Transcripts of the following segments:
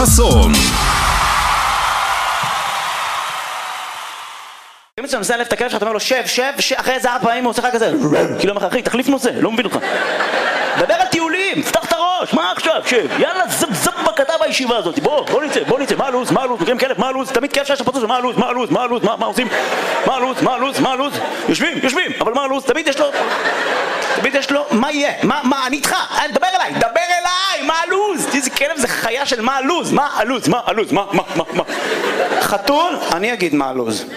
חסון. אם אתה מנסה להלף את הכלב שלך, אתה אומר לו שב, אחרי איזה 4 פעמים הוא עושה לך כזה כאילו אומר לך, אחי, תחליף נושא, לא מבין אותך. דבר על טיולים, פתח את הראש, מה עכשיו, שב, יאללה, זב בקטע בישיבה הזאת, בוא נצא, מה הלו"ז, מכירים כלב, מה הלו"ז, תמיד כלב שיש לפוצץ, מה הלו"ז, מה עושים, מה הלו"ז, יושבים, אבל מה הלו"ז, תמיד יש לו, מה יהיה, מה, אני איתך, דבר אליי, מה הלו"ז, איזה כלב זה חיה של מה הלו"ז, מה, חתול, אני אגיד מה הלו"ז.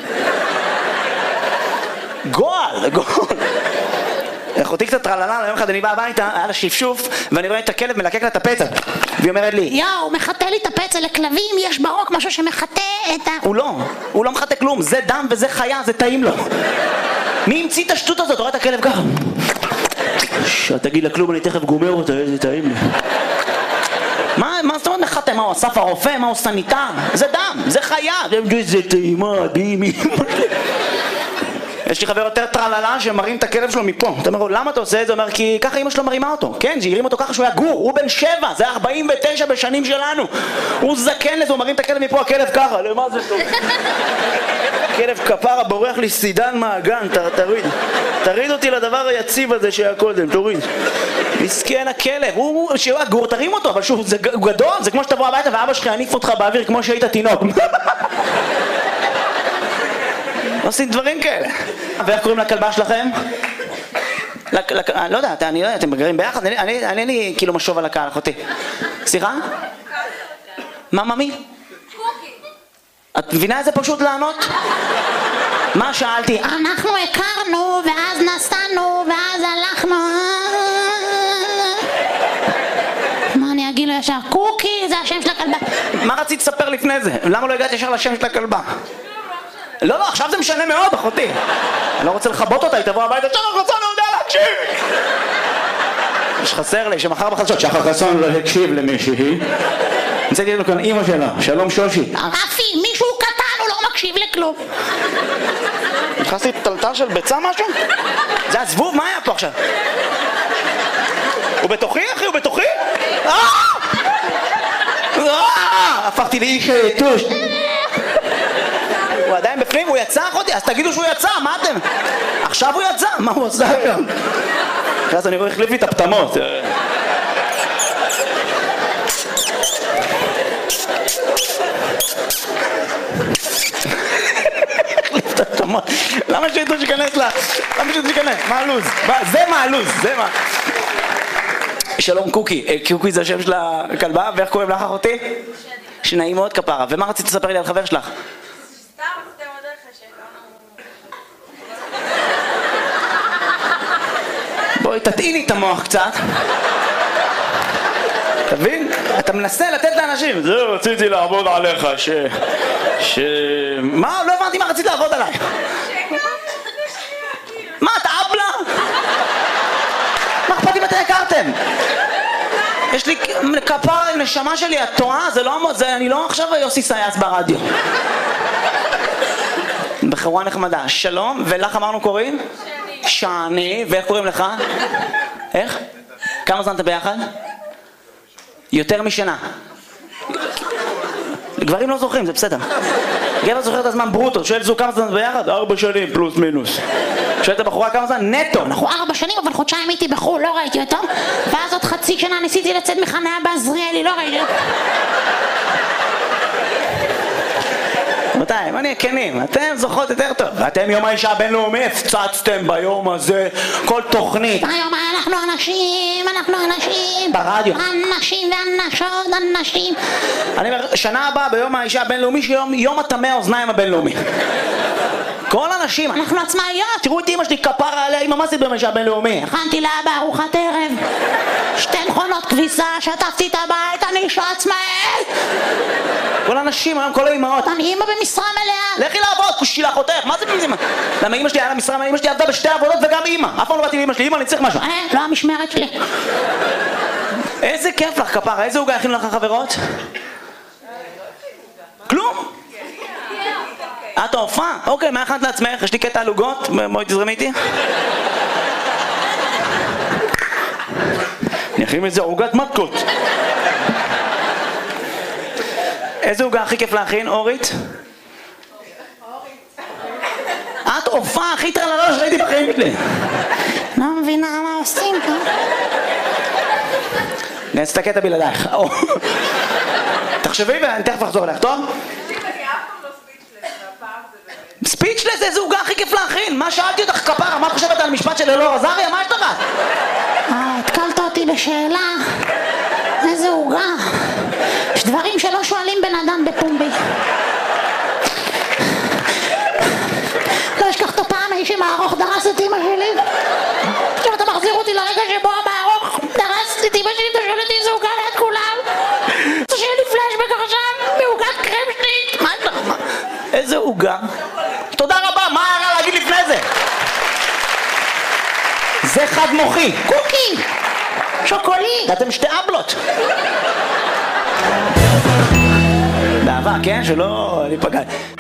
גועל. אחותי קצת טרללה, יום אחד אני בא הביתה, היה לה שפשוף, ואני רואה את הכלב מלקק לה את הפצע. והיא אומרת לי, הוא מחטא לי את הפצע, לכלבים יש ברוק משהו שמחטא את ה... הוא לא מחטא כלום, זה דם וזה חיה, זה טעים לו. מי המציא את השטות הזאת? רואה את הכלב ככה. תגיד לה כלום, אני תכף גומר אותה, איזה טעים לי. מה זאת אומרת מחטא? מה הוא אסף הרופא? מה הוא סניטר? זה דם, זה חיה. זה טעימה, דהימי. יש לי חבר יותר טרללה שמרים את הכלב שלו מפה. אתה אומר לו, למה אתה עושה את זה? הוא אומר, כי ככה אמא שלו מרימה אותו. כן, שהרים אותו ככה שהוא היה גור, הוא בן 7, זה 49 בשנים שלנו. הוא זקן לזה, הוא מרים את הכלב מפה, הכלב ככה, למה זה טוב? הכלב כפרה בורח לי סידן מהגן, תריד אותי לדבר היציב הזה שהיה קודם, תוריד. מסכן הכלב, שהוא היה גור, תרים אותו, אבל שוב, הוא גדול, זה כמו שתבוא הביתה ואבא שלך יניף אותך באוויר כמו שהיית תינוק. עושים דברים כאלה. ואיך קוראים לכלבה שלכם? לא יודע, אתם גרים ביחד? אני לי כאילו משוב על הקהל, אחותי. סליחה? מה, ממי? את מבינה איזה פשוט לענות? מה שאלתי? אנחנו הכרנו, ואז נסענו, ואז הלכנו... מה אני אגיד לו ישר? קוקי, זה השם של הכלבה. מה רצית לספר לפני זה? למה לא הגעת ישר לשם של הכלבה? לא, עכשיו זה משנה מאוד, אחותי. אני לא רוצה לחבות אותה, היא תבוא הביתה, שחר חסון לא יודע להקשיב! יש חסר לי שמחר בחדשות, שחר חסון לא הקשיב למישהי. נמצאתי לנו כאן אמא שלה, שלום שושי. רפי, מישהו קטן, הוא לא מקשיב לכלום. נכנסתי טלטל של ביצה משהו? זה הזבוב, מה היה פה עכשיו? הוא בתוכי, אחי? הוא בתוכי? הפכתי לאיש טוש. הוא עדיין בפנים, הוא יצא אחותי, אז תגידו שהוא יצא, מה אתם? עכשיו הוא יצא, מה הוא עושה שם? אז אני רואה החליף לי את הפתמות. החליף את הפתמות. למה שהייתו שכנס לה? למה שהייתו שכנס? מה הלו"ז? זה מה הלו"ז, זה מה. שלום קוקי, קוקי זה השם של הכלבה, ואיך קוראים לך אחותי? שנעים מאוד כפרה, ומה רצית לספר לי על חבר שלך? בואי תטעיני את המוח קצת. תבין? אתה מנסה לתת לאנשים. זה רציתי לעבוד עליך מה? לא הבנתי מה רצית לעבוד עליי. מה? אתה אבלה? מה אכפת אם אתם הכרתם? יש לי כפרה עם נשמה שלי, את טועה? אני לא עכשיו יוסי סייס ברדיו. בחורה נחמדה. שלום, ולך אמרנו קוראים? שני, ואיך קוראים לך? איך? כמה זמן אתה ביחד? יותר משנה. גברים לא זוכרים, זה בסדר. גבר זוכר את הזמן ברוטו, שואל זו כמה זמן ביחד? 4 שנים פלוס מינוס. שואלת הבחורה כמה זמן? נטו. אנחנו 4 שנים, אבל חודשיים הייתי בחול, לא ראיתי אותו. ואז עוד חצי שנה ניסיתי לצאת מחניה בעזריאלי, לא ראיתי אותו. רבותיי, בוא נהיה כנים, אתם זוכרות יותר טוב. ואתם יום האישה הבינלאומי הפצצתם ביום הזה כל תוכנית. היום אנחנו אנשים. ברדיו. אנשים ואנשות, אנשים. אני אומר, שנה הבאה ביום האישה הבינלאומי, יום הטמא האוזניים הבינלאומי. כל אנשים, אנחנו עצמאיות. תראו את אמא שלי כפרה עליה, אמא מה זה ביום האישה הבינלאומי? הכנתי לה בארוחת ערב 2 מכונות כביסה, שטפתי את הבית, אני אישה עצמאית. כל האנשים היום, כל האמהות. אני אמא במשרה מלאה. לכי לעבוד, כושי לאחותך, מה זה במשרה? למה אמא שלי היה לה משרה, אמא שלי עבדה ב2 עבודות וגם אמא. אף פעם לא באתי לאמא שלי, אמא אני צריך משהו. לא המשמרת שלי. איזה כיף לך כפרה, איזה עוגה הכינו לך חברות? כלום? את ההופעה? אוקיי, מה הכנת לעצמך? יש לי קטע על עוגות, בואי תזרמי איתי. אני אכין איזה עוגת מתקות. איזה עוגה הכי כיף להכין, אורית? את הופעה הכי טרללה שראיתי בחיים שלי. לא מבינה מה עושים פה. נעשה את הקטע בלעדייך. תחשבי ואני תכף אחזור אליך, טוב? אני אף פעם לא ספיצ'לס, והפעם זה באמת. ספיצ'לס, איזה עוגה הכי כיף להכין? מה שאלתי אותך כפרה? מה את חושבת על המשפט של אלאור עזריה? מה יש לך? התקלת אותי בשאלה. איזה עוגה. יש דברים שלא שואלים בן אדם בפומבי. לא אשכח את הפעם ההיא שמערוך דרס את אמא שלי. עכשיו אתה מחזיר אותי לרגע שבו המערוך דרס את אמא שלי, אתה שואל אותי איזה עוגה ליד כולם. אתה שואל לי פלשבק עכשיו בעוגת קרם שנית. מה יש לך? איזה עוגה? תודה רבה, מה היה להגיד לפני זה? זה חד מוחי. קוקי. שוקולי. אתם שתי אבלות. באהבה, כן? שלא ניפגע.